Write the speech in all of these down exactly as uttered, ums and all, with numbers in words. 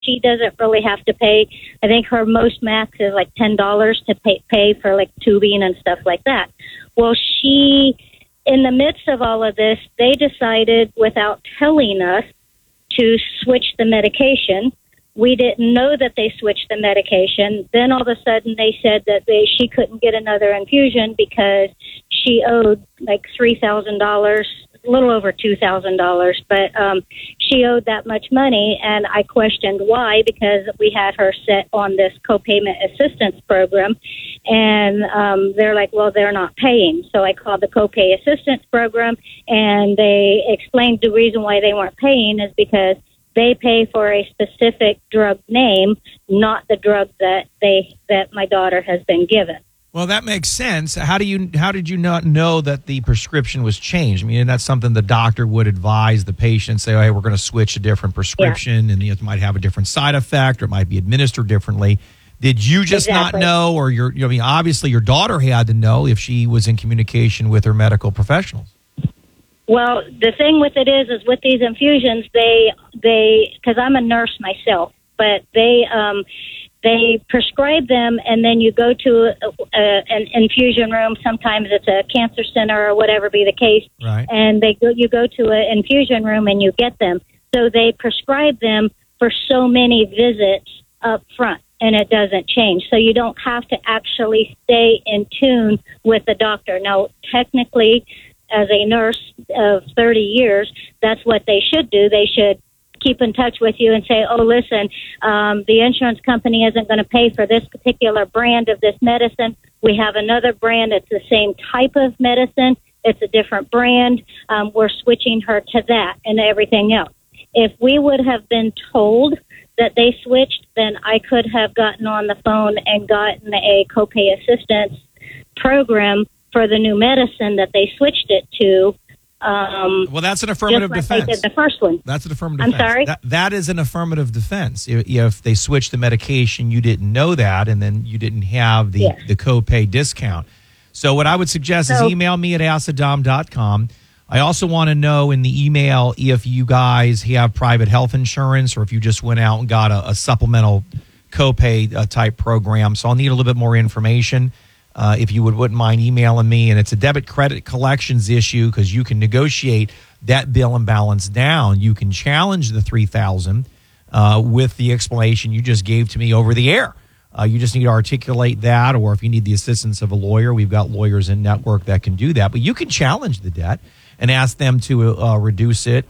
she doesn't really have to pay. I think her most max is like ten dollars to pay, pay for like tubing and stuff like that. Well, she, in the midst of all of this, they decided without telling us to switch the medication. We didn't know that they switched the medication. Then all of a sudden they said that they, she couldn't get another infusion because she owed like three thousand dollars, a little over two thousand dollars. But um, she owed that much money, and I questioned why, because we had her set on this copayment assistance program. And um, they're like, well, they're not paying. So I called the copay assistance program, and they explained the reason why they weren't paying is because they pay for a specific drug name, not the drug that they that my daughter has been given. Well, that makes sense. How do you how did you not know that the prescription was changed? I mean, that's something the doctor would advise the patient, say, oh, hey, we're going to switch a different prescription, yeah. and it might have a different side effect, or it might be administered differently. Did you just exactly. not know, or your? I mean, obviously your daughter had to know if she was in communication with her medical professionals. Well, the thing with it is, is with these infusions, they, they, because I'm a nurse myself, but they, um, they prescribe them, and then you go to a, a, an infusion room. Sometimes it's a cancer center or whatever be the case, right. and they go, you go to an infusion room and you get them. So they prescribe them for so many visits up front, and it doesn't change. So you don't have to actually stay in tune with the doctor. Now, technically, as a nurse of thirty years, that's what they should do. They should keep in touch with you and say, oh, listen, um, the insurance company isn't going to pay for this particular brand of this medicine. We have another brand. It's the same type of medicine. It's a different brand. Um, we're switching her to that and everything else. If we would have been told that they switched, then I could have gotten on the phone and gotten a copay assistance program for the new medicine that they switched it to. Um, well, that's an affirmative just like defense. They did the first one. That's an affirmative I'm defense. sorry? That, that is an affirmative defense. If, if they switched the medication, you didn't know that, and then you didn't have the, yes. the copay discount. So what I would suggest so, is email me at acidom dot com. I also want to know in the email if you guys have private health insurance or if you just went out and got a, a supplemental copay uh, type program. So I'll need a little bit more information. Uh, if you would, wouldn't mind emailing me. And it's a debit credit collections issue because you can negotiate that bill and balance down. You can challenge the three thousand dollars uh, with the explanation you just gave to me over the air. Uh, you just need to articulate that, or if you need the assistance of a lawyer, we've got lawyers in network that can do that. But you can challenge the debt and ask them to uh, reduce it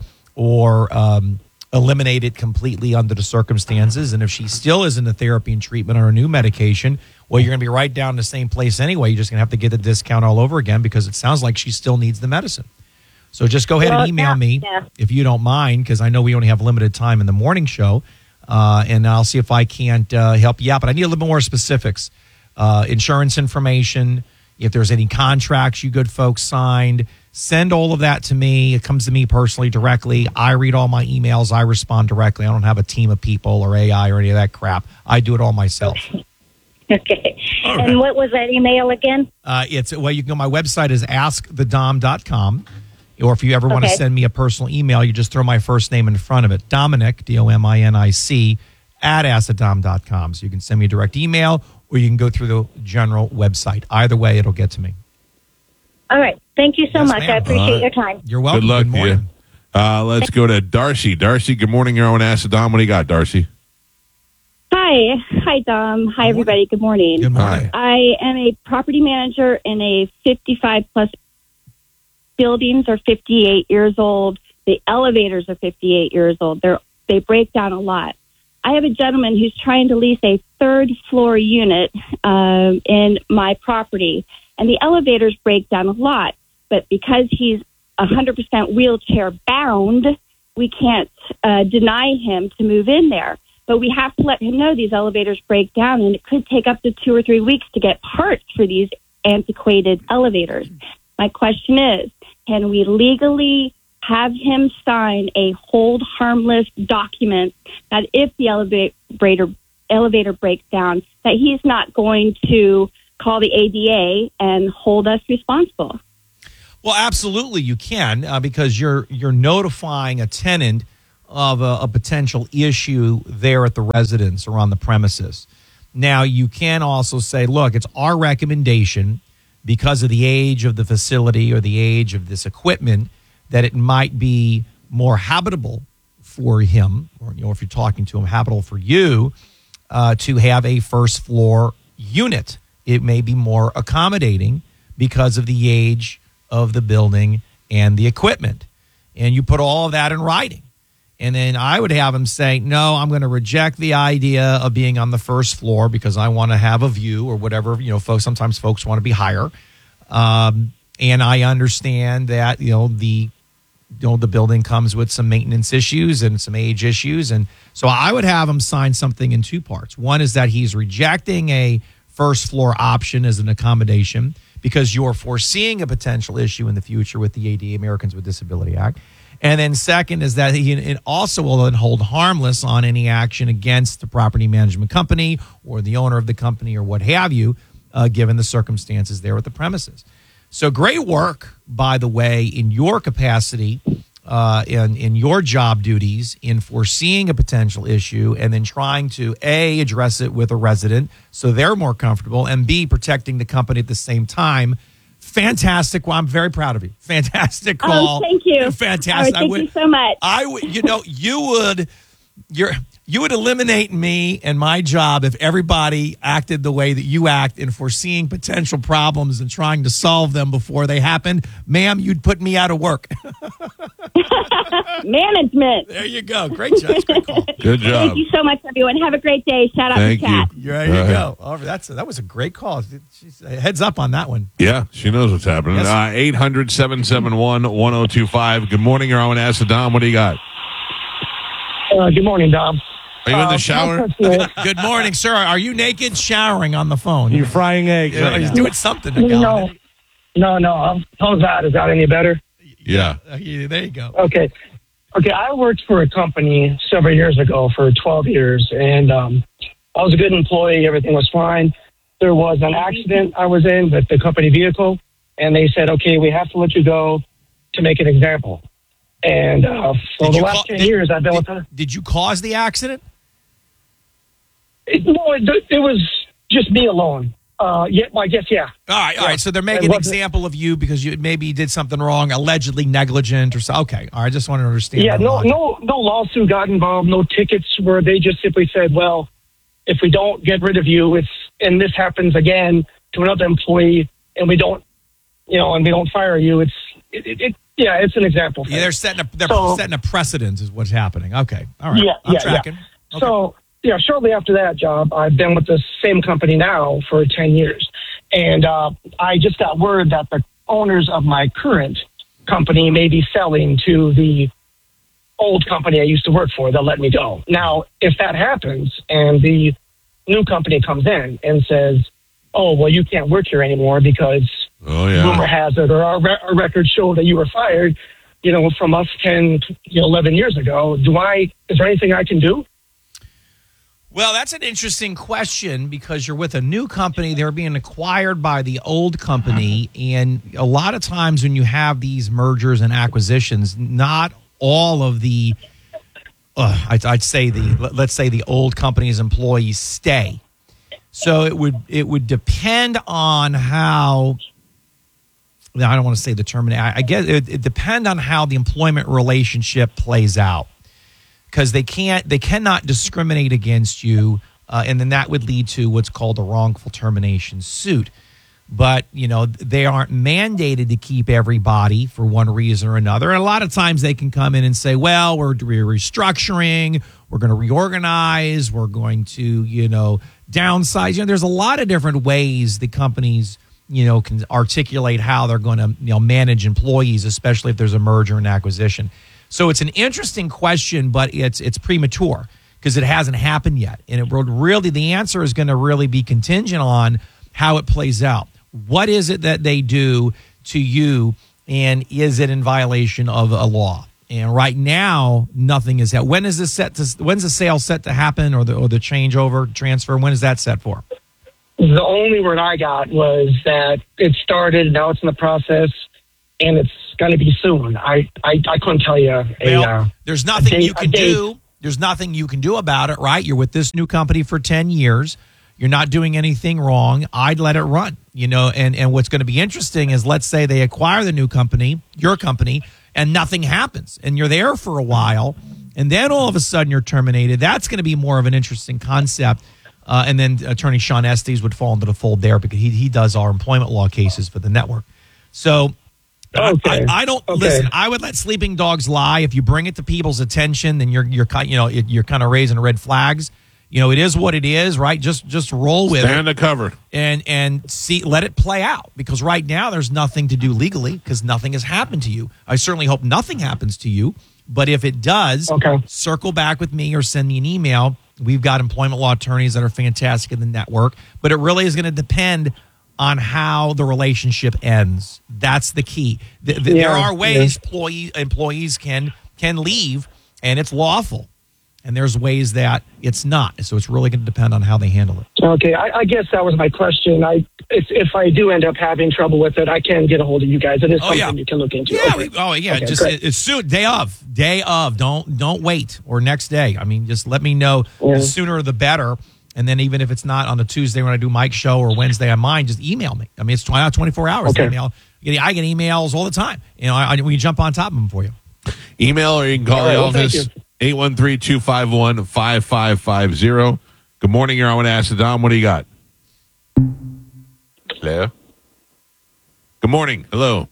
or um, eliminate it completely under the circumstances. And if she still is in the therapy and treatment on her new medication, well, you're going to be right down in the same place anyway. You're just going to have to get the discount all over again because it sounds like she still needs the medicine. So just go ahead well, and email yeah, me yeah. if you don't mind, because I know we only have limited time in the morning show, uh, and I'll see if I can't uh, help you out. But I need a little bit more specifics, uh, insurance information, if there's any contracts you good folks signed. Send all of that to me. It comes to me personally directly. I read all my emails. I respond directly. I don't have a team of people or A I or any of that crap. I do it all myself. Okay. All and right. what was that email again? Uh, it's well, you can go. My website is ask the dom dot com. Or if you ever want to Okay. send me a personal email, you just throw my first name in front of it. Dominic, D O M I N I C, at acidom dot com. So you can send me a direct email or you can go through the general website. Either way, it'll get to me. All right. Thank you so Yes, much. ma'am. I appreciate Uh, your time. You're welcome. Good luck Good to morning. you. Uh, let's go to Darcy. Darcy, good morning. You're on Acidom. What do you got, Darcy? Hi. Hi, Dom. Hi, everybody. Good morning. Good morning. I am a property manager in a fifty-five plus buildings are fifty-eight years old. The elevators are fifty-eight years old. They're, they break down a lot. I have a gentleman who's trying to lease a third floor unit um, in my property, and the elevators break down a lot. But because he's one hundred percent wheelchair bound, we can't uh, deny him to move in there. But we have to let him know these elevators break down, and it could take up to two or three weeks to get parts for these antiquated elevators. My question is, can we legally have him sign a hold harmless document that if the elevator elevator breaks down, that he's not going to call the A D A and hold us responsible? Well, absolutely you can uh, because you're you're notifying a tenant of a, a potential issue there at the residence or on the premises. Now, you can also say, look, it's our recommendation because of the age of the facility or the age of this equipment that it might be more habitable for him, or you know, if you're talking to him, habitable for you, uh, to have a first floor unit. It may be more accommodating because of the age of the building and the equipment. And you put all of that in writing. And then I would have him say, no, I'm going to reject the idea of being on the first floor because I want to have a view or whatever. You know, folks, sometimes folks want to be higher. Um, and I understand that, you know, the you know, the building comes with some maintenance issues and some age issues. And so I would have him sign something in two parts. One is that he's rejecting a first floor option as an accommodation because you're foreseeing a potential issue in the future with the A D A, Americans with Disability Act. And then second is that he it also will then hold harmless on any action against the property management company or the owner of the company or what have you, uh, given the circumstances there at the premises. So great work, by the way, in your capacity, uh, in, in your job duties, in foreseeing a potential issue and then trying to, A, address it with a resident so they're more comfortable, and B, protecting the company at the same time. Fantastic. Well, I'm very proud of you. Fantastic call. Oh, thank you. Fantastic. All right, thank I would, you so much. I would, you know, you would, you're, you would eliminate me and my job if everybody acted the way that you act in foreseeing potential problems and trying to solve them before they happen. Ma'am, you'd put me out of work. Management. There you go. Great job. Great call. Good job. Thank you so much, everyone. Have a great day. Shout out Thank to Kat. you. There you Right. go. Oh, that's that was a great call. She's, heads up on that one. Yeah, she knows what's happening. Yes. Uh, eight hundred, seven seven one, one oh two five. Good morning, you're on Ask Dom. What do you got? Uh, good morning, Dom. Are you in the Uh, shower? Good morning, sir. Are you naked showering on the phone? You're frying eggs. Yeah, right he's now. doing something. To No, no, no. um, How's that? Is that any better? Yeah. Uh, yeah, there you go. Okay. Okay, I worked for a company several years ago for twelve years, and um, I was a good employee. Everything was fine. There was an accident I was in with the company vehicle, and they said, okay, we have to let you go to make an example. And uh, for Did the you last call- ten did- years, I've been did, with her. did you cause the accident? It, no, it, it was just me alone. Uh, yeah, well, I guess, yeah. All right, all Yeah. right. So they're It making an wasn't- example of you because you maybe you did something wrong, allegedly negligent or so. Okay, all right. I just want to understand. Yeah, the no, logic. no, no lawsuit got involved, no tickets where they just simply said, well, if we don't get rid of you, it's, and this happens again to another employee and we don't, you know, and we don't fire you, it's, it, it, it yeah, it's an example. Yeah, they're setting a they're So- setting a precedent is what's happening. Okay, all right. Yeah, I'm yeah, tracking. yeah. Okay. So, yeah, shortly after that job, I've been with the same company now for ten years. And uh, I just got word that the owners of my current company may be selling to the old company I used to work for that let me go. Now, if that happens and the new company comes in and says, oh, well, you can't work here anymore because Oh, yeah. rumor has it or our, re- our records show that you were fired, you know, from us ten, you know, eleven years ago, do I, is there anything I can do? Well, that's an interesting question because you're with a new company. They're being acquired by the old company. And a lot of times when you have these mergers and acquisitions, not all of the, uh, I'd, I'd say the, let's say the old company's employees stay. So it would, it would depend on how, I don't want to say the term, I, I guess it, it depend on how the employment relationship plays out. Because they can't, they cannot discriminate against you, uh, and then that would lead to what's called a wrongful termination suit. But you know they aren't mandated to keep everybody for one reason or another. And a lot of times they can come in and say, "Well, we're, we're restructuring, we're going to reorganize, we're going to you know downsize." You know, there's a lot of different ways the companies you know can articulate how they're going to you know manage employees, especially if there's a merger and acquisition. So it's an interesting question, but it's it's premature because it hasn't happened yet. And it would really, the answer is going to really be contingent on how it plays out. What is it that they do to you, and is it in violation of a law? And right now, nothing is that. When is this set to? When's the sale set to happen, or the or the changeover transfer? When is that set for? The only word I got was that it started, now it's in the process, and it's going to be soon. I, I, I couldn't tell you. A, Well, uh, there's nothing date- you a can date. do. There's nothing you can do about it, right? You're with this new company for ten years. You're not doing anything wrong. I'd let it run, you know, and, and what's going to be interesting is let's say they acquire the new company, your company, and nothing happens and you're there for a while and then all of a sudden you're terminated. That's going to be more of an interesting concept. Uh, and then Attorney Sean Estes would fall into the fold there because he, he does our employment law cases for the network. So Okay. I, I don't Okay. listen. I would let sleeping dogs lie. If you bring it to people's attention, then you're you're kind you know it, you're kind of raising red flags. You know, it is what it is, right? Just just roll with Stand it to cover. and and see let it play out because right now there's nothing to do legally because nothing has happened to you. I certainly hope nothing happens to you, but if it does, Okay. circle back with me or send me an email. We've got employment law attorneys that are fantastic in the network, but it really is going to depend on how the relationship ends. That's the key. Th- th- Yeah, there are ways yeah. employee, employees can can leave, and it's lawful. And there's ways that it's not. So it's really going to depend on how they handle it. Okay, I, I guess that was my question. I if, if I do end up having trouble with it, I can get a hold of you guys. It is Oh, something yeah. you can look into. Yeah. Okay. We, oh, yeah. Okay, just great. it, it's soon. Day of. Day of. Don't don't wait or next day. I mean, just let me know. Yeah. The sooner the better. And then even if it's not on a Tuesday when I do Mike's show or Wednesday on mine, just email me. I mean, it's twenty-four hours. Okay. Email. I get emails all the time. You know, I, I, we can jump on top of them for you. Email or you can call All right, the well, thank office, you. eight one three, two five one, five five five zero. Good morning, you're on with Acid Dom. What do you got? Hello? Good morning. Hello.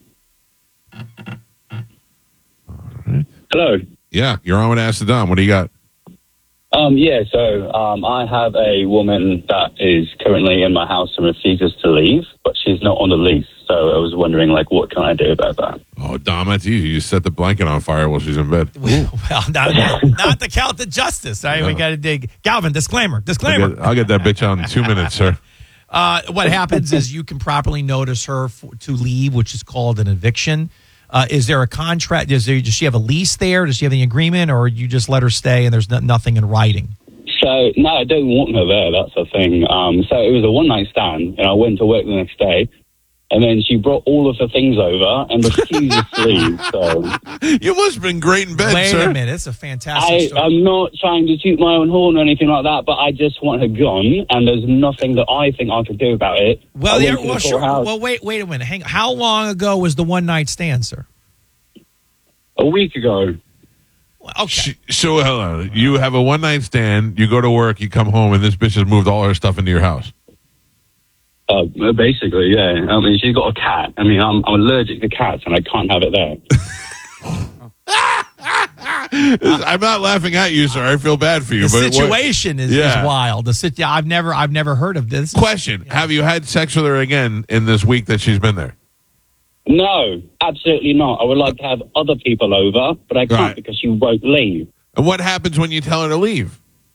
Hello. Yeah, you're on with Acid Dom. What do you got? Um, yeah, so um, I have a woman that is currently in my house and refuses to leave, but she's not on the lease. So I was wondering, like, what can I do about that? Oh, Dom, that's easy. You set the blanket on fire while she's in bed. Well, not, not the count of justice. Right? We got to dig. Galvin, disclaimer. I'll Disclaimer. get, I'll get that bitch out in two minutes, sir. Uh, what happens is you can properly notice her for, to leave, which is called an eviction. Uh, is there a contract? Does, there, does she have a lease there? Does she have any agreement, or you just let her stay and there's no, nothing in writing? So, no, I don't want her there. That's the thing. Um, so it was a one-night stand, and I went to work the next day, and then she brought all of her things over and refused to leave. So You must have been great in bed, Wait sir. a minute. It's a fantastic I, story. I'm not trying to toot my own horn or anything like that, but I just want her gone, and there's nothing that I think I could do about it. well, I yeah, went to well, the sure. courthouse Well, wait, wait a minute. Hang. How long ago was the one night stand, sir? a week ago. Well, okay. Sh- So, hold on. You have a one night stand, you go to work, you come home, and this bitch has moved all her stuff into your house. Uh, basically, yeah. I mean, she's got a cat. I mean, I'm, I'm allergic to cats, and I can't have it there. I'm not laughing at you, sir. I feel bad for you. The but what- situation is, Yeah. is wild. The sit- I've never, I've never heard of this. Question: have you had sex with her again in this week that she's been there? No, absolutely not. I would like to have other people over, but I can't Right. because she won't leave. And what happens when you tell her to leave?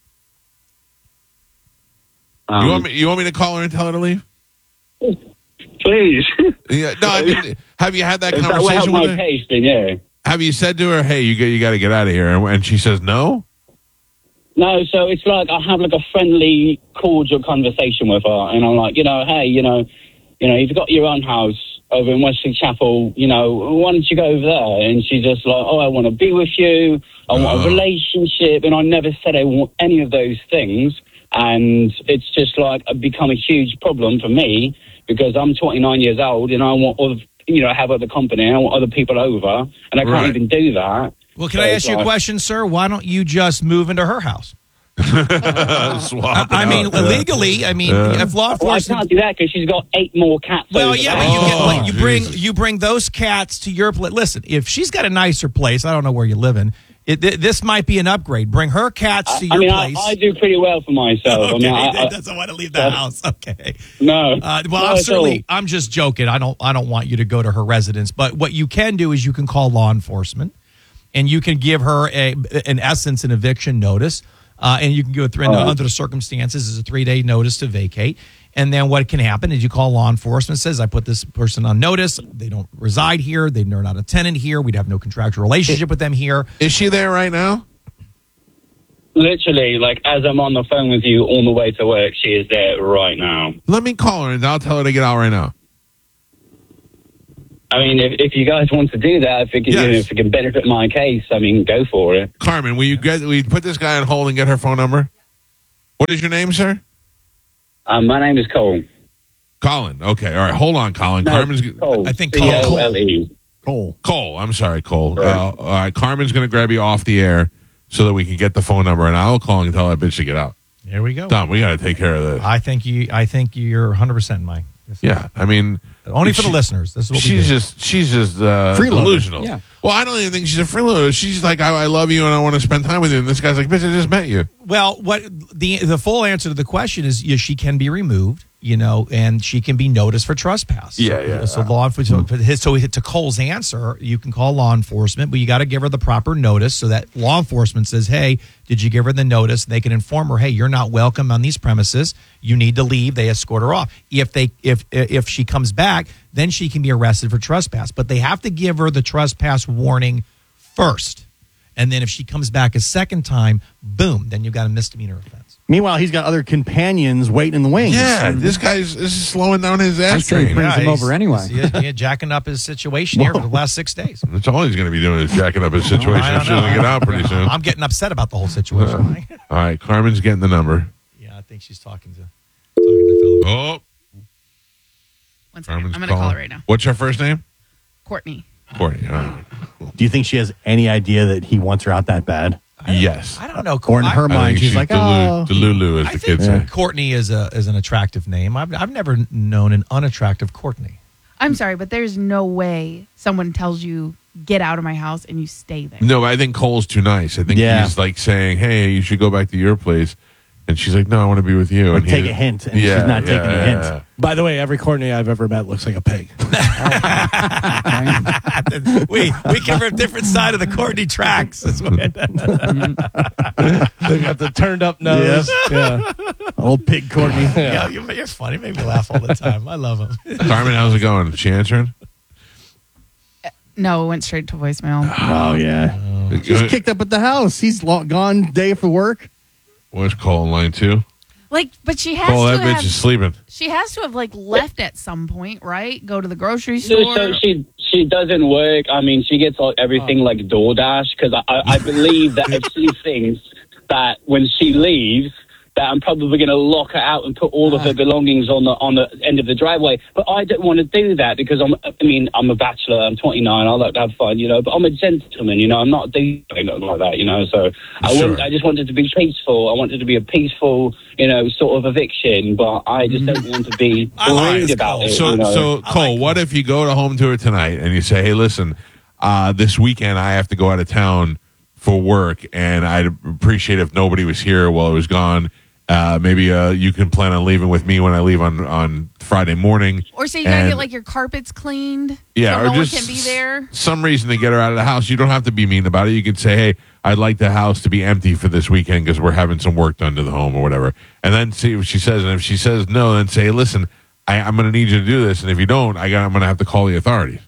Um, you want me? You want me to call her and tell her to leave? Please. Yeah. No. I mean, have you had that If that will help conversation my with her? case, then yeah. Have you said to her, "Hey, you got you got to get out of here," and, and she says no? No, so it's like I have like a friendly, cordial conversation with her, and I'm like, you know, hey, you know, you know, you've got your own house over in Wesley Chapel, you know, why don't you go over there? And she's just like, oh, I want to be with you, I want Oh. a relationship, and I never said I want any of those things, and it's just like become a huge problem for me because I'm twenty-nine years old and I want other, you know, have other company, I want other people over, and I can't Right. even do that. Well, can So I it's ask you a like- question, sir? Why don't you just move into her house? Swap I it mean, out. legally, I mean, Yeah. if law Well, I enforcement. can't do that because she's got eight more cats. Well, over yeah, there. but you get Oh, like, you bring Jesus. you bring those cats to your place. Listen, if she's got a nicer place, I don't know where you live in. It, th- this might be an upgrade. Bring her cats to I your mean, I, place. I do pretty well for myself. okay, I mean, I, I, doesn't want to leave the uh, house. Okay. no. Uh, well, no, I'm at certainly. all. I'm just joking. I don't. I don't want you to go to her residence. But what you can do is you can call law enforcement, and you can give her a, in essence, an eviction notice, uh, and you can go through and Uh-huh. under the circumstances is a three day notice to vacate. And then what can happen is you call law enforcement, says I put this person on notice. They don't reside here. They're not a tenant here. We'd have no contractual relationship with them here. Is she there right now? Literally, like, as I'm on the phone with you on the way to work, she is there right now. Let me call her and I'll tell her to get out right now. I mean, if, if you guys want to do that, if it, can, Yes. you know, if it can benefit my case, I mean, go for it. Carmen, will you get? Will you put this guy on hold and get her phone number? What is your name, sir? Um, my name is Cole. Colin. Okay. All right. Hold on, Colin. No, Carmen's. Cole. I think C O L E. Cole. Cole. I'm sorry, Cole. Right. Uh, all right. Carmen's going to grab you off the air so that we can get the phone number, and I'll call and tell that bitch to get out. There we go. Tom, we got to take care of this. I think you. I think you're one hundred percent, Mike. This is- Yeah. I mean, Only for she- the listeners. This is what we she's do. just she's just uh, Freeloader. delusional. Yeah. Well, I don't even think she's a freeloader. She's like, I, I love you and I want to spend time with you. And this guy's like, bitch, I just met you. Well, what the the full answer to the question is, yes, she can be removed, you know, and she can be noticed for trespass. Yeah, yeah. So law enforcement, so, his, so to Cole's answer, you can call law enforcement, but you got to give her the proper notice so that law enforcement says, hey, did you give her the notice? And they can inform her, hey, you're not welcome on these premises. You need to leave. They escort her off. If they if if she comes back, then she can be arrested for trespass. But they have to give her the trespass warning first. And then if she comes back a second time, boom, then you've got a misdemeanor offense. Meanwhile, he's got other companions waiting in the wings. Yeah, this guy's this is slowing down his I ass say he train. brings him he's- over anyway. He's, he's jacking up his situation here for the last six days. That's all he's going to be doing is jacking up his situation. I don't She doesn't know. get out pretty soon. I'm getting upset about the whole situation. All right, Carmen's getting the number. Yeah, I think she's talking to talking to Philip. Oh, One second. Carmen's I'm going to call calling. her right now. What's her first name? Courtney. Courtney. All right. Do you think she has any idea that he wants her out that bad? Yes. I don't know. Or in I- her I mind, think she's like, Delulu, oh. Delulu, as I the think kids say. Courtney is a is an attractive name. I've I've never known an unattractive Courtney. I'm sorry, but there's no way someone tells you, get out of my house, and you stay there. No, but I think Cole's too nice. I think Yeah. he's like saying, hey, you should go back to your place. And she's like, no, I want to be with you. Or and take he- a hint, and Yeah, she's not taking yeah, a hint. yeah. By the way, every Courtney I've ever met looks like a pig. we we cover a different side of the Courtney tracks. That's what They got the turned up nose. Yeah. Old pig Courtney. yeah, you're, you're funny. You make me laugh all the time. I love him. Carmen, how's it going? Is she answering? No, it went straight to voicemail. Oh, yeah. She's kicked up at the house. He's lo- gone day for work. Where's Cole in line two? Like, but she has Cole, to that bitch have, is sleeping. she has to have like left at some point, right? Go to the grocery So, store. so she she doesn't work. I mean, she gets like everything like DoorDash because I, I I believe that if she thinks that when she leaves that I'm probably going to lock her out and put all of her belongings on the on the end of the driveway. But I don't want to do that because I'm. I mean, I'm a bachelor. I'm twenty-nine. I like to have fun, you know. But I'm a gentleman, you know. I'm not doing anything like that, you know. So I Sure. want. I just wanted to be peaceful. I wanted to be a peaceful, you know, sort of eviction. But I just don't want to be I like worried this, about Cole. it. So, you know? so Cole, what if you go to home tour tonight and you say, hey, listen, uh, this weekend I have to go out of town for work, and I'd appreciate if nobody was here while I was gone. Uh, maybe uh, you can plan on leaving with me when I leave on, on Friday morning. or so you gotta And- get like your carpets cleaned. Yeah, so or no just one can be there. some reason to get her out of the house. You don't have to be mean about it. You can say, hey, I'd like the house to be empty for this weekend because we're having some work done to the home or whatever. And then see what she says. And if she says no, then say, listen, I, I'm going to need you to do this. And if you don't, I got, I'm going to have to call the authorities.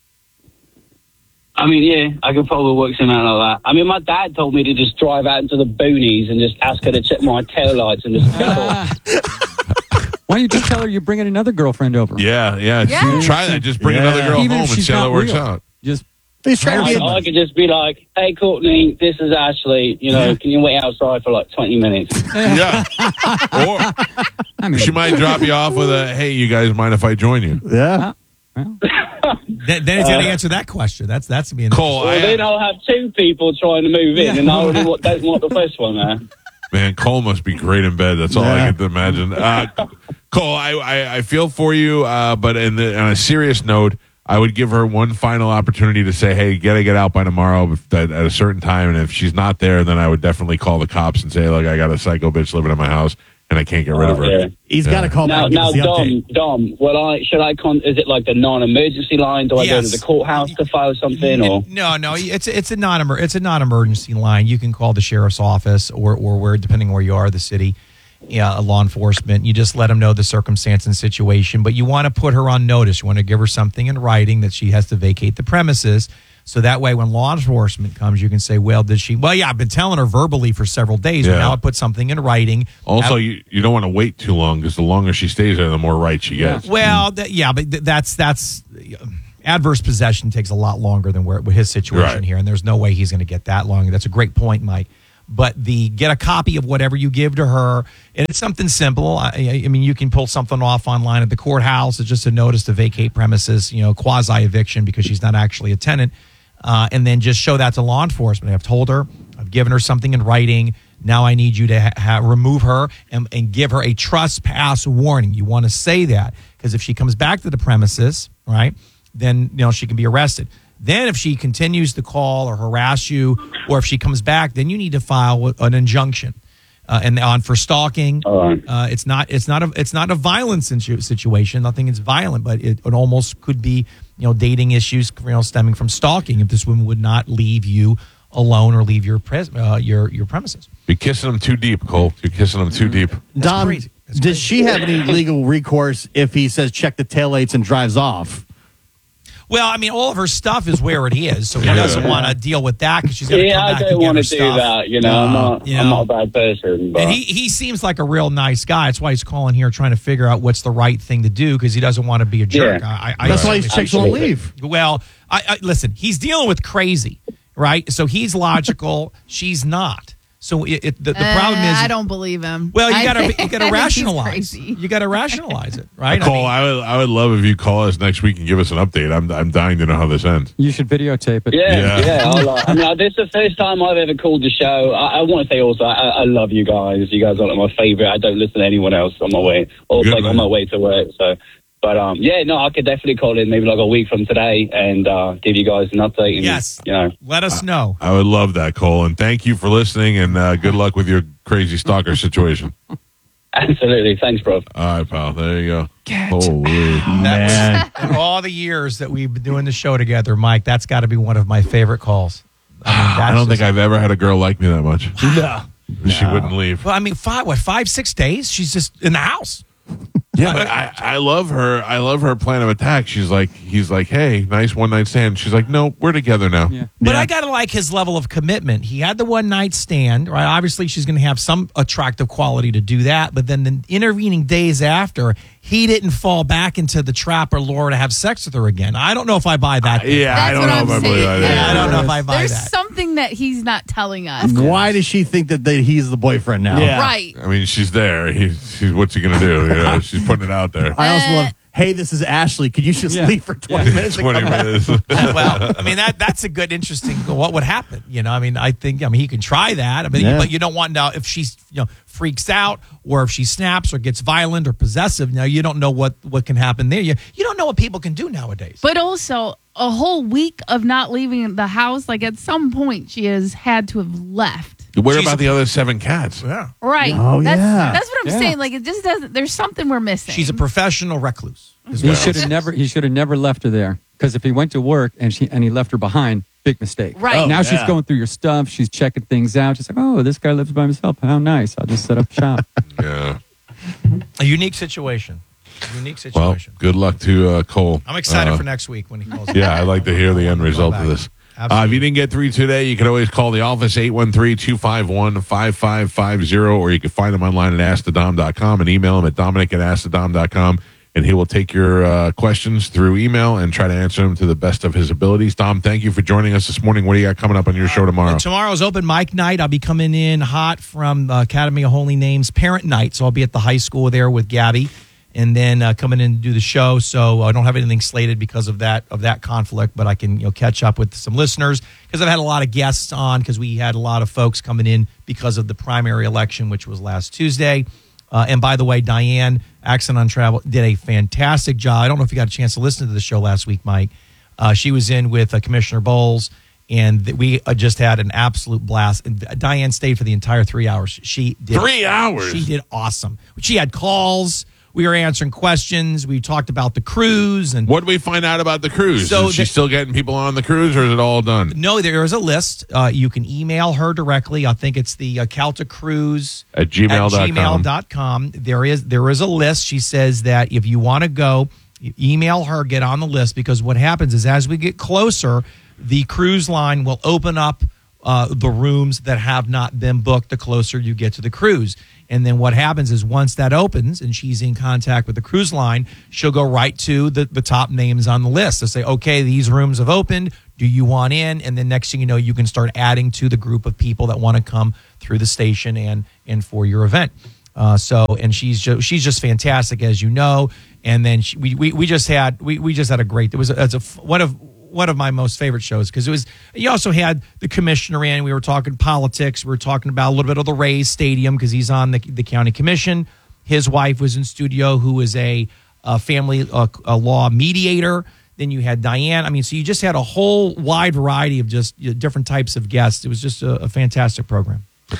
I mean, yeah, I could probably work something out like that. I mean, my dad told me to just drive out into the boonies and just ask her to check my taillights and just pick off. Why don't you just tell her you're bringing another girlfriend over? Yeah, yeah. Yeah. Try that. Just bring Yeah. another girl Even home if and she's see how not it works real. out. Just He's trying I, to be I could just be like, hey, Courtney, this is Ashley. You know, can you wait outside for like twenty minutes? Yeah. Or I mean, she might drop you off with a, hey, you guys mind if I join you? Yeah. Then, then it's going to answer that question. That's that's being Cole, Well, I, then I'll have two people trying to move in, and I already wa- don't want the first one there. man, Cole must be great in bed. That's all I Yeah. can imagine. Uh, Cole, I, I, I feel for you, uh, but in the, on a serious note, I would give her one final opportunity to say, hey, gotta get out by tomorrow at, at a certain time. And if she's not there, then I would definitely call the cops and say, look, I got a psycho bitch living in my house and I can't get rid of her. Oh, yeah. He's got to call back Now, and give now, us the Dom, update. Dom, well, I should I con? Is it like the non-emergency line? Do I go to Yes. the courthouse to file something, or? No, no, it's it's a non it's a non emergency line. You can call the sheriff's office or or where depending where you are, the city, yeah, law enforcement. You just let them know the circumstance and situation. But you want to put her on notice. You want to give her something in writing that she has to vacate the premises. So that way, when law enforcement comes, you can say, "Well, did she?" Well, yeah, I've been telling her verbally for several days, Yeah. but now I put something in writing. Also, I- you, you don't want to wait too long because the longer she stays there, the more right she gets. Well, that, yeah, but th- that's that's adverse possession takes a lot longer than where with his situation Right. here, and there's no way he's going to get that long. That's a great point, Mike. But the get a copy of whatever you give to her, and it's something simple. I, I mean, you can pull something off online at the courthouse. It's just a notice to vacate premises, you know, quasi eviction because she's not actually a tenant, uh, and then just show that to law enforcement. I've told her, I've given her something in writing. Now I need you to ha- ha- remove her and, and give her a trespass warning. You want to say that because if she comes back to the premises, right, then you know she can be arrested. Then if she continues to call or harass you, or if she comes back, then you need to file an injunction. Uh, and on for stalking, right. uh, it's not it's not a it's not a violent situ- situation. Nothing is violent, but it, it almost could be you know dating issues you know stemming from stalking if this woman would not leave you alone or leave your pres- uh, your your premises. You're kissing them too deep, Cole. You're kissing them too deep. That's Dom, crazy. That's does crazy. she have any legal recourse if he says check the taillights and drives off? Well, I mean, all of her stuff is where it is, so he doesn't want to deal with that because she's got to Yeah, come I back don't and get want her to do stuff. that. You know, I'm not. you I'm know. not a bad person. But And he, he seems like a real nice guy. That's why he's calling here trying to figure out what's the right thing to do because he doesn't want to be a jerk. Yeah. I, I, That's I, why his chicks won't leave. Well, I, I, listen, he's dealing with crazy, right? So he's logical. She's not. So it, it, the, the problem Uh, is, I don't believe him. well, you I gotta think- you gotta I think he's rationalize. crazy. You gotta rationalize it, right? Cole, I mean, I, would I would love if you call us next week and give us an update. I'm I'm dying to know how this ends. You should videotape it. Yeah, Yeah. yeah. I'll, uh, I mean, uh, this is the first time I've ever called the show. I, I want to say also, I, I love you guys. You guys are like my favorite. I don't listen to anyone else on my way, or Good, like man. on my way to work. So, but um, yeah, no, I could definitely call in maybe like a week from today and uh, give you guys an update. And, Yes. you know, let us know. I would love that, Cole, and thank you for listening. And uh, good luck with your crazy stalker situation. absolutely. Thanks, bro. All right, pal. There you go. Holy That was, in all the years that we've been doing the show together, Mike, that's got to be one of my favorite calls. I mean, I that's don't think just- I've ever had a girl like me that much. No. She wouldn't leave. Well, I mean, five, what, five, six days? She's just in the house. Yeah, but I, I love her. I love her plan of attack. She's like, he's like, hey, nice one night stand. She's like, no, we're together now. Yeah. But Yeah. I got to like his level of commitment. He had the one night stand, right? Obviously, she's going to have some attractive quality to do that. But then the intervening days after, he didn't fall back into the trap or lure to have sex with her again. I don't know if I buy that. thing. Yeah, I That's don't what know I'm if I believe saying. that. Yeah, I don't know if I buy There's that. something that he's not telling us. Why does she think that they, he's the boyfriend now? Yeah. Right. I mean, she's there. He, she's what's he gonna do? You know, she's putting it out there. I also Uh, love, hey, this is Ashley. Could you just Yeah. leave for twenty minutes? and Twenty come back? minutes. Well, I mean that that's a good, interesting. What would happen? You know, I mean, I think, I mean, he can try that. I mean, Yeah. but you don't want now if she's you know freaks out or if she snaps or gets violent or possessive. Now you don't know what what can happen there. You you don't know what people can do nowadays. But also, a whole week of not leaving the house, like at some point, she has had to have left. What She's- about the other seven cats? Yeah, Right. Oh, that's, yeah. That's what I'm Yeah. saying. Like, it just doesn't, there's something we're missing. she's a professional recluse. is He what- should have never. He should have never left her there. Because if he went to work and she and he left her behind, big mistake. Right. Oh, now she's yeah. going through your stuff. She's checking things out. She's like, oh, this guy lives by himself. How nice. I'll just set up shop. Yeah. A unique situation. A unique Well, situation. good luck to uh, Cole. I'm excited Uh, for next week when he calls. Yeah, I'd like to hear the end result of this. Uh, if you didn't get through today, you can always call the office eight one three, two five one, five five five zero, or you can find him online at ask the dom dot com and email him at dominic at ask the dom dot com, and he will take your uh, questions through email and try to answer them to the best of his abilities. Dom, thank you for joining us this morning. What do you got coming up on your show tomorrow? Uh, tomorrow's open mic night. I'll be coming in hot from uh, Academy of Holy Names Parent Night. So I'll be at the high school there with Gabby, and then uh, coming in to do the show. So I don't have anything slated because of that of that conflict, but I can you know catch up with some listeners because I've had a lot of guests on because we had a lot of folks coming in because of the primary election, which was last Tuesday. Uh, and by the way, Diane, Accent on Travel, did a fantastic job. I don't know if you got a chance to listen to the show last week, Mike. Uh, she was in with uh, Commissioner Bowles, and th- we uh, just had an absolute blast. And Diane stayed for the entire three hours. She did Three hours? She did awesome. She had calls. We were answering questions. We talked about the cruise and What did we find out about the cruise? So is she the- still getting people on the cruise, or is it all done? no, there is a list. Uh, you can email her directly. I think it's the uh, Calta Cruise At gmail dot com. At gmail dot com. There is there is a list. She says that if you want to go, you email her, get on the list, because what happens is as we get closer, the cruise line will open up uh, the rooms that have not been booked the closer you get to the cruise. And then what happens is once that opens and she's in contact with the cruise line, she'll go right to the, the top names on the list. They'll say, okay, these rooms have opened. Do you want in? And then next thing you know, you can start adding to the group of people that want to come through the station and and for your event. Uh, so, and she's just, she's just fantastic, as you know. And then she, we, we we just had we, we just had a great. It was a, it's a one of one of my most favorite shows because it was. You also had the commissioner in. We were talking politics. We were talking about a little bit of the Rays Stadium because he's on the the county commission. His wife was in studio, who is a, a family a, a law mediator. Then you had Diane. I mean, so you just had a whole wide variety of just you know, different types of guests. It was just a, a fantastic program.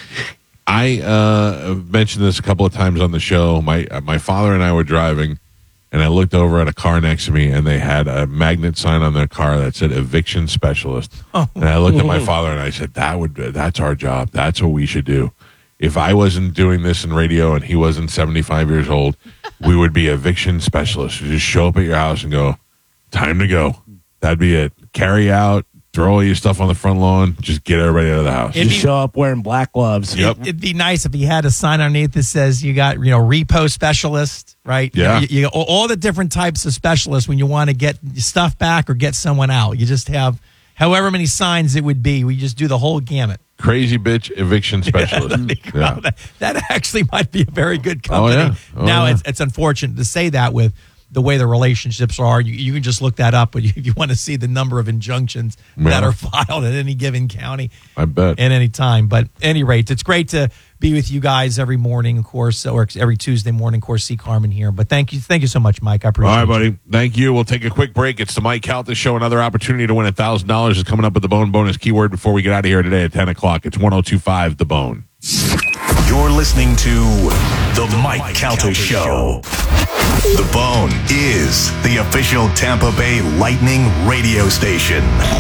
I uh, mentioned this a couple of times on the show. My my father and I were driving, and I looked over at a car next to me, and they had a magnet sign on their car that said "eviction specialist." Oh. And I looked at my father and I said, "That would that's our job. That's what we should do. If I wasn't doing this in radio and he wasn't seventy-five years old, we would be eviction specialists. We just show up at your house and go, time to go. That'd be it. Carry out." Throw all your stuff on the front lawn. Just get everybody out of the house. Just show up wearing black gloves. Yep. It'd be nice if you had a sign underneath that says you got, you know, repo specialist, right? Yeah. You, you, all the different types of specialists when you want to get stuff back or get someone out. You just have however many signs it would be. We just do the whole gamut. Crazy bitch eviction specialist. Yeah, yeah. that, that actually might be a very good company. Oh, yeah. Oh, now, yeah. It's, it's unfortunate to say that with the way the relationships are. You, you can just look that up, but you, if you want to see the number of injunctions Yeah. that are filed at any given county I bet. at any time. But at any rate, it's great to be with you guys every morning, of course, or every Tuesday morning, of course, see Carmen here. But thank you. Thank you so much, Mike. I appreciate it. All right, buddy. Thank you. We'll take a quick break. It's the Mike Calta Show. Another opportunity to win one thousand dollars is coming up with the Bone bonus keyword before we get out of here today at ten o'clock. It's one oh two five The Bone. You're listening to The Mike Calta Show. The Bone is the official Tampa Bay Lightning radio station.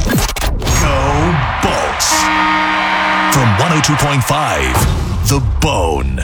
Go Bolts. From one oh two point five, The Bone.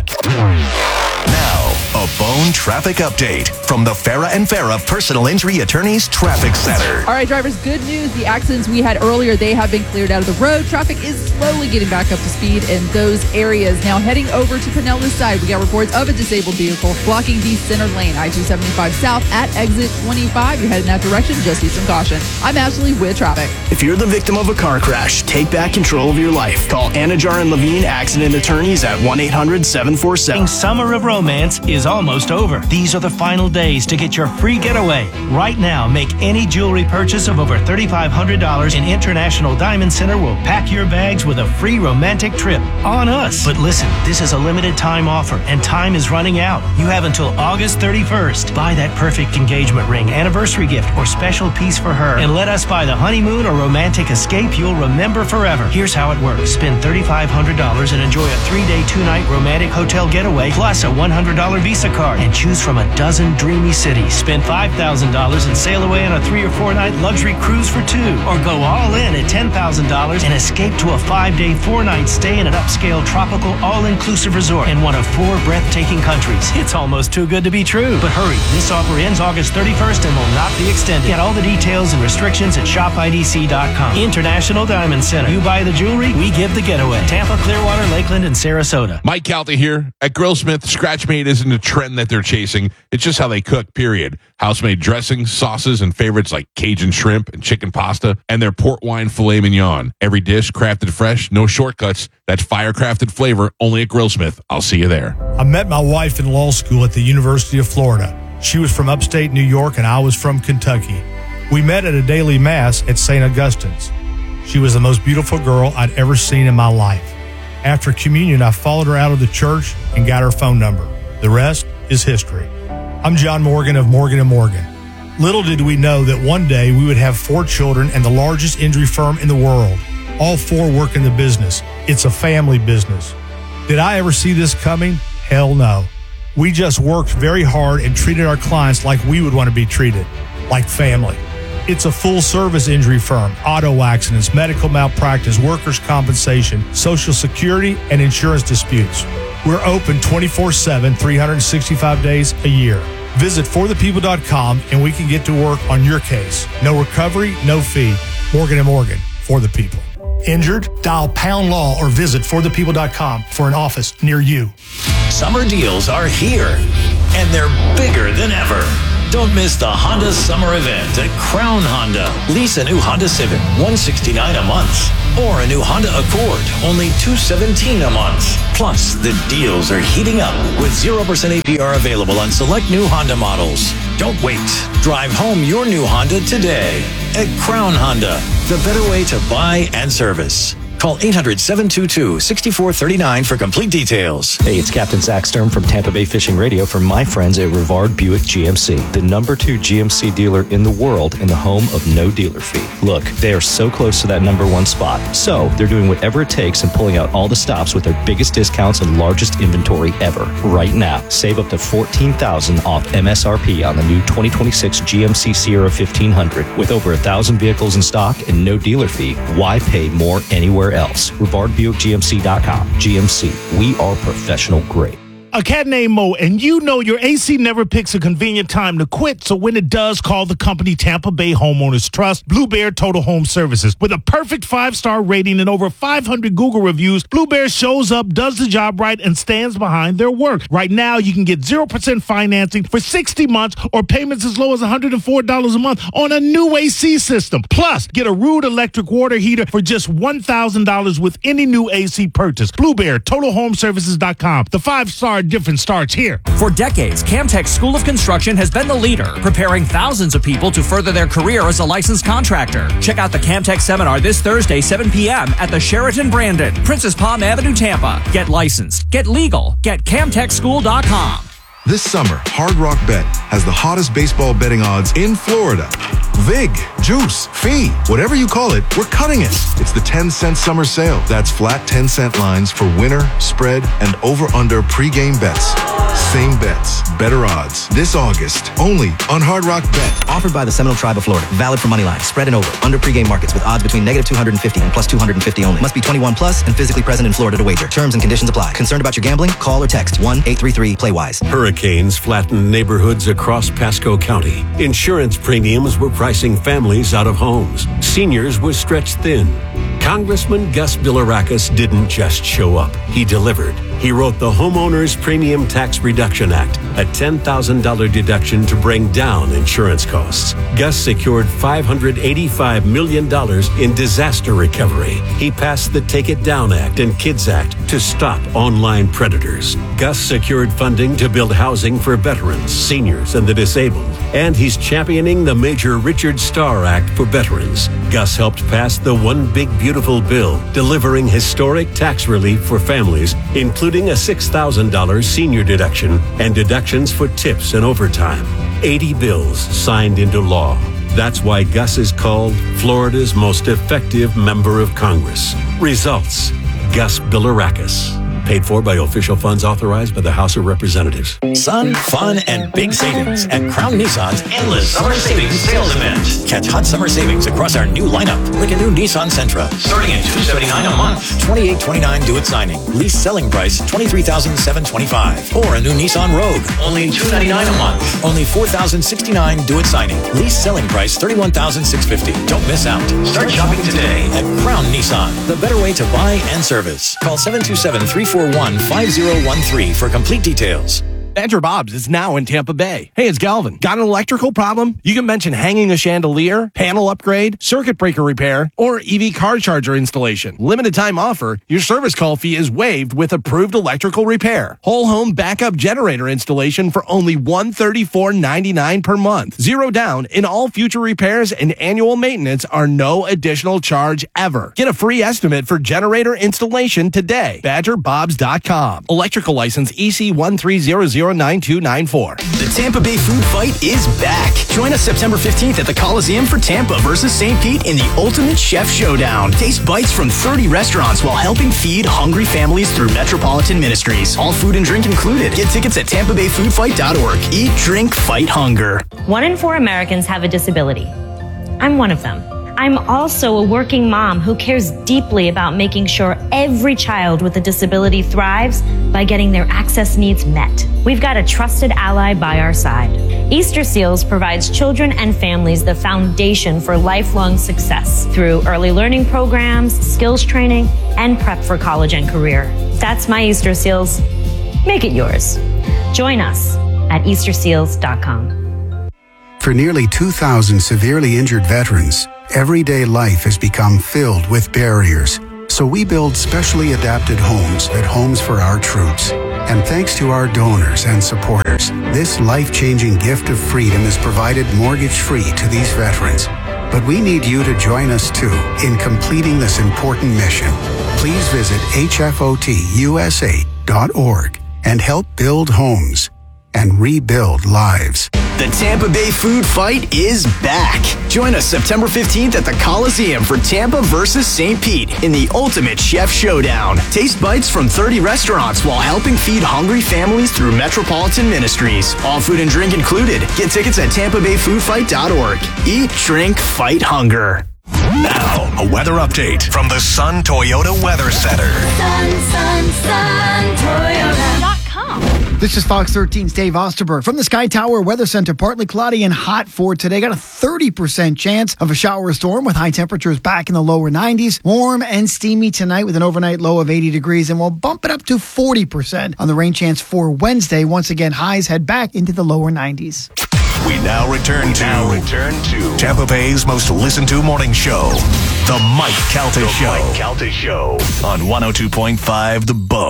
Now, a Bone traffic update from the Farah and Farah Personal Injury Attorneys Traffic Center. All right, drivers, good news. The accidents we had earlier, they have been cleared out of the road. Traffic is slowly getting back up to speed in those areas. Now, heading over to Pinellas side, we got reports of a disabled vehicle blocking the center lane, I two seventy-five south at exit twenty-five. You're heading that direction, just need some caution. I'm Ashley with traffic. If you're the victim of a car crash, take back control of your life. Call Anajar and Levine Accident Attorneys at one eight hundred seven four seven. Summer of Romance is almost over. These are the final days to get your free getaway. Right now, make any jewelry purchase of over three thousand five hundred dollars and International Diamond Center will pack your bags with a free romantic trip on us. But listen, this is a limited time offer and time is running out. You have until August thirty-first. Buy that perfect engagement ring, anniversary gift, or special piece for her and let us buy the honeymoon or romantic escape you'll remember forever. Here's how it works. Spend three thousand five hundred dollars and enjoy a three-day, two-night romantic hotel getaway plus a one hundred dollars Visa card and choose from a dozen dreamy cities. Spend five thousand dollars and sail away on a three or four night luxury cruise for two. Or go all in at ten thousand dollars and escape to a five day, four night stay in an upscale tropical all-inclusive resort in one of four breathtaking countries. It's almost too good to be true. But hurry, this offer ends August thirty-first and will not be extended. Get all the details and restrictions at shop I D C dot com. International Diamond Center. You buy the jewelry, we give the getaway. Tampa, Clearwater, Lakeland, and Sarasota. Mike Calta here. At Grillsmith, Scratch-Made isn't a trend that they're chasing. It's just how they cook, period. House-made dressings, sauces, and favorites like Cajun shrimp and chicken pasta, and their port wine filet mignon. Every dish crafted fresh, no shortcuts. That's fire-crafted flavor only at Grillsmith. I'll see you there. I met my wife in law school at the University of Florida. She was from upstate New York, and I was from Kentucky. We met at a daily mass at Saint Augustine's. She was the most beautiful girl I'd ever seen in my life. After communion, I followed her out of the church and got her phone number. The rest is history. I'm John Morgan of Morgan and Morgan. Little did we know that one day we would have four children and the largest injury firm in the world. All four work in the business. It's a family business. Did I ever see this coming? Hell no. We just worked very hard and treated our clients like we would want to be treated, like family. It's a full-service injury firm, auto accidents, medical malpractice, workers' compensation, Social Security, and insurance disputes. We're open twenty-four seven, three hundred sixty-five days a year. Visit for the people dot com and we can get to work on your case. No recovery, no fee. Morgan and Morgan, for the people. Injured? Dial pound law or visit for the people dot com for an office near you. Summer deals are here, and they're bigger than ever. Don't miss the Honda Summer Event at Crown Honda. Lease a new Honda Civic, one hundred sixty-nine dollars a month. Or a new Honda Accord, only two hundred seventeen dollars a month. Plus, the deals are heating up with zero percent A P R available on select new Honda models. Don't wait. Drive home your new Honda today at Crown Honda, the better way to buy and service. Call eight hundred, seven two two, six four three nine for complete details. Hey, it's Captain Zach Sturm from Tampa Bay Fishing Radio for my friends at Rivard Buick G M C, the number two G M C dealer in the world and the home of no dealer fee. Look, they are so close to that number one spot. So they're doing whatever it takes and pulling out all the stops with their biggest discounts and largest inventory ever. Right now, save up to fourteen thousand dollars off M S R P on the new twenty twenty-six G M C Sierra fifteen hundred. With over a thousand vehicles in stock and no dealer fee, why pay more anywhere else? Rivard Buick G M C dot com. G M C, we are professional grade. A cat named Mo, and you know your A C never picks a convenient time to quit, so when it does, call the company Tampa Bay Homeowners Trust, Blue Bear Total Home Services. With a perfect five-star rating and over five hundred Google reviews, Blue Bear shows up, does the job right, and stands behind their work. Right now, you can get zero percent financing for sixty months or payments as low as one hundred four dollars a month on a new A C system. Plus, get a Rude electric water heater for just one thousand dollars with any new A C purchase. Blue Bear Total Home Services dot com. The five-star difference starts here. For decades, Camtech School of Construction has been the leader, preparing thousands of people to further their career as a licensed contractor. Check out the Camtech seminar this Thursday, seven p.m. at the Sheraton Brandon, Princess Palm Avenue, Tampa. Get licensed, get legal, get camtech school dot com. This summer, Hard Rock Bet has the hottest baseball betting odds in Florida. Vig, juice, fee, whatever you call it, we're cutting it. It's the ten cent summer sale. That's flat ten cent lines for winner, spread, and over-under pregame bets. Same bets, better odds. This August, only on Hard Rock Bet. Offered by the Seminole Tribe of Florida. Valid for moneyline, spread and over. Under pregame markets with odds between negative two hundred fifty and plus two hundred fifty only. Must be twenty-one plus and physically present in Florida to wager. Terms and conditions apply. Concerned about your gambling? Call or text one eight three three play wise. Hurricanes flattened neighborhoods across Pasco County. Insurance premiums were pricing families out of homes. Seniors were stretched thin. Congressman Gus Bilirakis didn't just show up. He delivered. He wrote the Homeowners Premium Tax Reduction Act, a ten thousand dollars deduction to bring down insurance costs. Gus secured five hundred eighty-five million dollars in disaster recovery. He passed the Take It Down Act and Kids Act to stop online predators. Gus secured funding to build housing for veterans, seniors, and the disabled. And he's championing the major Richard Starr Act for veterans. Gus helped pass the One Big Beautiful Bill, delivering historic tax relief for families, including a six thousand dollars senior deduction and deductions for tips and overtime. eighty bills signed into law. That's why Gus is called Florida's most effective member of Congress. Results: Gus Bilirakis. Paid for by official funds authorized by the House of Representatives. Sun, fun, and big savings at Crown Nissan's Endless Summer Savings Sales Event. Catch hot summer savings across our new lineup, like a new Nissan Sentra, starting at two hundred seventy-nine dollars a month, twenty-eight twenty-nine due at signing. Lease selling price twenty-three thousand seven hundred twenty-five dollars. Or a new Nissan Rogue, only two hundred ninety-nine dollars a month, only four thousand sixty-nine dollars due at signing. Lease selling price thirty-one thousand six hundred fifty dollars. Don't miss out. Start shopping today at Crown Nissan, the better way to buy and service. Call seven two seven, three four one, five zero one three for complete details. Badger Bob's is now in Tampa Bay. Hey, it's Galvin. Got an electrical problem? You can mention hanging a chandelier, panel upgrade, circuit breaker repair, or E V car charger installation. Limited time offer. Your service call fee is waived with approved electrical repair. Whole home backup generator installation for only one hundred thirty-four ninety-nine per month. Zero down, and all future repairs and annual maintenance are no additional charge ever. Get a free estimate for generator installation today. badger bobs dot com. Electrical license E C one three zero zero nine two nine four. The Tampa Bay Food Fight is back. Join us September fifteenth at the Coliseum for Tampa versus Saint Pete in the Ultimate Chef Showdown. Taste bites from thirty restaurants while helping feed hungry families through Metropolitan Ministries. All food and drink included. Get tickets at tampa bay food fight dot org. Eat, drink, fight hunger. One in four Americans have a disability. I'm one of them. I'm also a working mom who cares deeply about making sure every child with a disability thrives by getting their access needs met. We've got a trusted ally by our side. Easter Seals provides children and families the foundation for lifelong success through early learning programs, skills training, and prep for college and career. That's my Easter Seals. Make it yours. Join us at easter seals dot com. For nearly two thousand severely injured veterans, everyday life has become filled with barriers. So we build specially adapted homes at Homes for Our Troops. And thanks to our donors and supporters, this life-changing gift of freedom is provided mortgage-free to these veterans. But we need you to join us too in completing this important mission. Please visit H F O T U S A dot org and help build homes and rebuild lives. The Tampa Bay food fight is back. Join us September fifteenth at the Coliseum for Tampa versus Saint Pete in the Ultimate Chef Showdown. Taste bites from thirty restaurants while helping feed hungry families through Metropolitan Ministries. All food and drink included. Get tickets at tampa bay food fight dot org. Eat, drink, fight hunger. Now, a weather update from the Sun Toyota Weather Center. Sun, sun, sun, Toyota dot com. This is Fox thirteen's Dave Osterberg from the Sky Tower Weather Center. Partly cloudy and hot for today. Got a thirty percent chance of a shower or storm with high temperatures back in the lower nineties. Warm and steamy tonight with an overnight low of eighty degrees, and we'll bump it up to forty percent on the rain chance for Wednesday. Once again, highs head back into the lower nineties. We now return to, now return to Tampa Bay's most listened to morning show, The Mike Calta Show. The Mike Calta Show on one oh two point five The Bone.